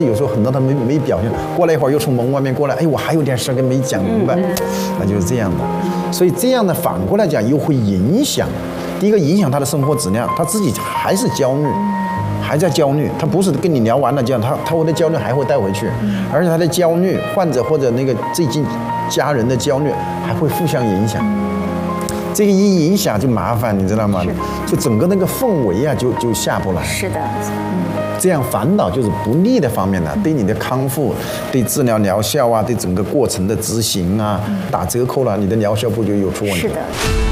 有时候很多他没表现，过来一会儿又从门外面过来，哎，我还有点事跟没讲明白，那就是这样的。所以这样的反过来讲，又会影响，第一个影响他的生活质量，他自己还是焦虑，还在焦虑，他不是跟你聊完了这样，他的焦虑还会带回去，而且他的焦虑，患者或者那个最近家人的焦虑还会互相影响。这个一影响就麻烦，你知道吗？就整个那个氛围啊，就下不来。 是的， 这样反倒就是不利的方面呢，对你的康复、对治疗疗效啊、对整个过程的执行啊，打折扣了，你的疗效不就有出问题？ 是的。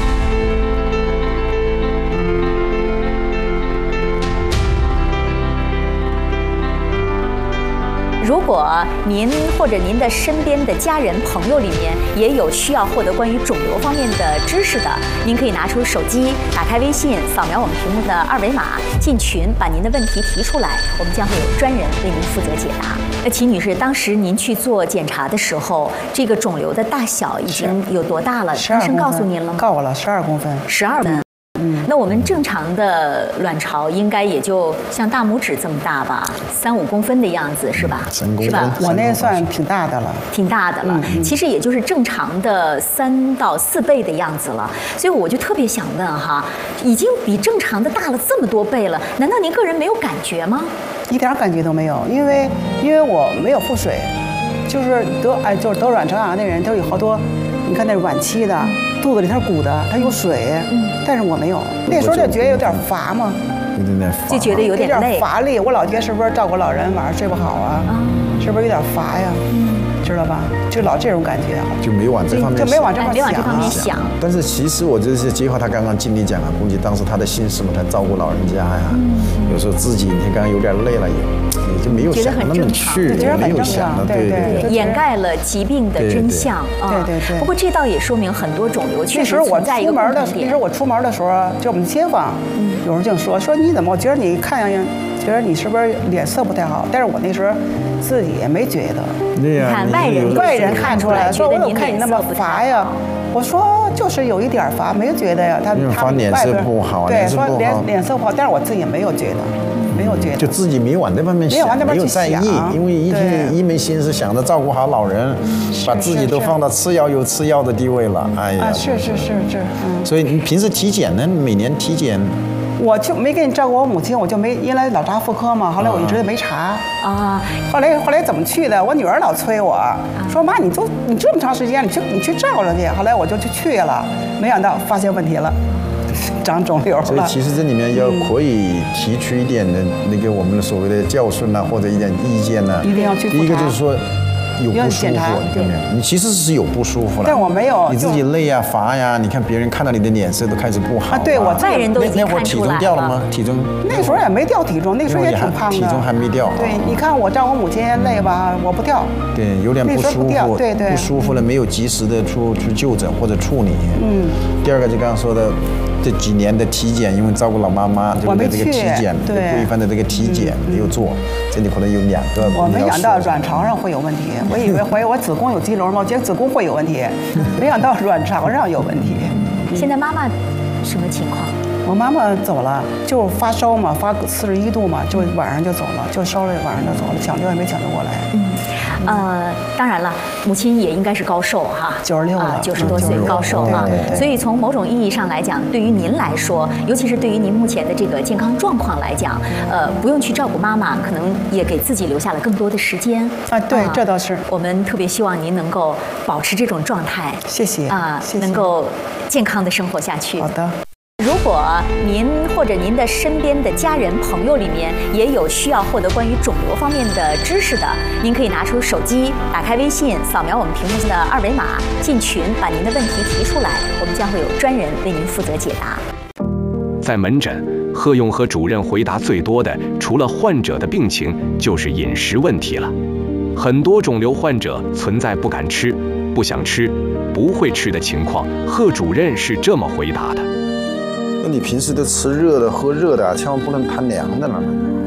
如果您或者您的身边的家人朋友里面也有需要获得关于肿瘤方面的知识的，您可以拿出手机，打开微信，扫描我们屏幕的二维码，进群把您的问题提出来，我们将会有专人为您负责解答。那齐女士，当时您去做检查的时候，这个肿瘤的大小已经有多大了？医生告诉您了吗？ 告我了，12公分。 12公分。那我们正常的卵巢应该也就像大拇指这么大吧，3、5公分的样子是吧？是吧？ 我那算挺大的了， 挺大的了。其实也就是正常的3到4倍的样子了。所以我就特别想问哈，已经比正常的大了这么多倍了，难道您个人没有感觉吗？ 一点感觉都没有，因为我没有腹水，就是得卵巢癌的人都有好多，你看那晚期的。肚子里它鼓的，它有水，但是我没有。那时候就觉得有点乏嘛， 就觉得有点累， 乏力。我老觉得是不是照顾老人晚上睡不好啊？是不是有点乏呀？知道吧？就老这种感觉， 就没往这方面就没往这方面想。 但是其实我就是结合他刚刚经理讲的，估计当时他的心思嘛，他照顾老人家呀，有时候自己你看刚刚有点累了也就没有想那么去，没有想的，对， 掩盖了疾病的真相啊。 对。 不过这倒也说明很多肿瘤确实存在一个共同点。那时候我出门的时候，就我们街坊有人就说你怎么？我觉得你看上去。觉得你是不是脸色不太好？但是我那时候自己也没觉得。 你看外人看出来， 说我怎么看你那么乏呀？我说就是有一点乏，没觉得呀。他脸色不好， 对，说脸色不好，但是我自己没有觉得，没有觉得。 就自己没往那方面想，没有在意，因为一门心思想着照顾好老人，把自己都放到有次要的地位了。哎呀， 是。 所以你平时体检呢？每年体检。 我就没给你照顾我母亲，我就没因为老查妇科嘛，后来我一直也没查啊。后来怎么去的？我女儿老催我说：“妈，你这么长时间，你去照着去。”后来我就去了，没想到发现问题了，长肿瘤了。 所以其实这里面可以提出一点的那个我们的所谓的教训呐，或者一点意见呐。 一定要去复查。 第一个就是说。有不舒服，对没有？你其实是有不舒服了， 但我没有。 你自己累呀、乏呀，你看别人看到你的脸色都开始不好。 对，我外人都已经看出来了。 那会儿体重掉了吗？体重那时候也没掉体重，那时候也挺胖的。 体重还没掉。 对，你看我照我母亲累吧，我不掉。 对，有点不舒服， 对， 不舒服了，没有及时的去就诊或者处理。第二个就刚刚说的。这几年的体检，因为照顾老妈妈，这个体检，规范的这个体检没有做，这里可能有2个。 我没想到卵巢上会有问题，我以为我子宫有肌瘤嘛，我觉得子宫会有问题，没想到卵巢上有问题。 现在妈妈什么情况？ 我妈妈走了，就发烧嘛，发41度嘛，就晚上就走了，就烧了，晚上就走了，抢救也没抢救过来。 当然了，母亲也应该是高寿哈 ，96了 ，90多岁高寿啊。所以从某种意义上来讲，对于您来说，尤其是对于您目前的这个健康状况来讲，不用去照顾妈妈，可能也给自己留下了更多的时间啊。对，这倒是。 我们特别希望您能够保持这种状态。 谢谢啊， 能够健康的生活下去。 好的。 如果您或者您的身边的家人朋友里面也有需要获得关于肿瘤方面的知识的，您可以拿出手机，打开微信，扫描我们屏幕的二维码，进群把您的问题提出来，我们将会有专人为您负责解答。 在门诊，贺勇和主任回答最多的，除了患者的病情，就是饮食问题了。很多肿瘤患者存在不敢吃、不想吃、不会吃的情况，贺主任是这么回答的。 那你平时都吃热的、喝热的，千万不能贪凉的了。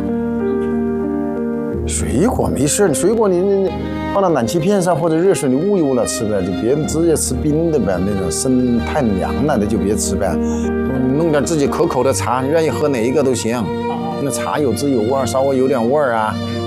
水果没事，水果你放到暖气片上或者热水里焐一焐了吃呗，就别直接吃冰的呗，那种生太凉了的就别吃呗。弄点自己可口的茶，你愿意喝哪一个都行。那茶有滋有味，稍微有点味儿啊，